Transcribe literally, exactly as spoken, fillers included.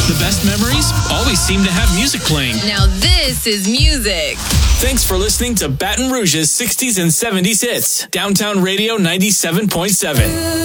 The best memories always seem to have music playing. Now this is music. Thanks for listening to Baton Rouge's sixties and seventies hits. Downtown Radio ninety-seven point seven.